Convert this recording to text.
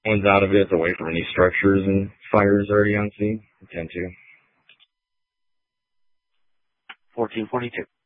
One's out of it, it's away from any structures and fires already on scene. 10-2. 1442.